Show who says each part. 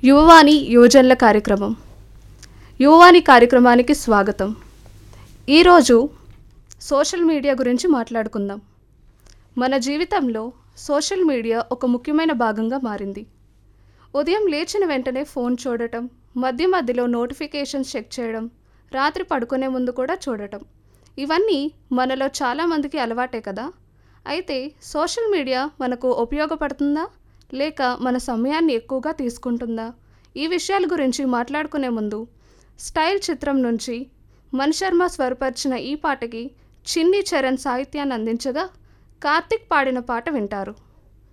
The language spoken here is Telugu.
Speaker 1: యువవాణి యువజనుల కార్యక్రమం. యువవాణి కార్యక్రమానికి స్వాగతం. ఈరోజు సోషల్ మీడియా గురించి మాట్లాడుకుందాం. మన జీవితంలో సోషల్ మీడియా ఒక ముఖ్యమైన భాగంగా మారింది. ఉదయం లేచిన వెంటనే ఫోన్ చూడటం, మధ్య మధ్యలో నోటిఫికేషన్స్ చెక్ చేయడం, రాత్రి పడుకునే ముందు కూడా చూడటం, ఇవన్నీ మనలో చాలామందికి అలవాటే కదా. అయితే సోషల్ మీడియా మనకు ఉపయోగపడుతుందా లేక మన సమయాన్ని ఎక్కువగా తీసుకుంటుందా? ఈ విషయాల గురించి మాట్లాడుకునే ముందు స్టైల్ చిత్రం నుంచి మణిశర్మ స్వరపరిచిన ఈ పాటకి చిన్ని చరణ్ సాహిత్యాన్ని అందించగా కార్తిక్ పాడిన పాట వింటారు.